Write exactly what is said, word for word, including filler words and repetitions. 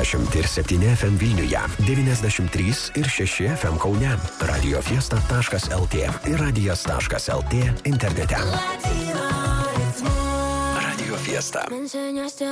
devyniasdešimt ir septyni F M Vilniuje, devyniasdešimt trys ir šeši F M Kaune, radiofiesta taškas L T ir radijas taškas L T internete. Radio Fiesta.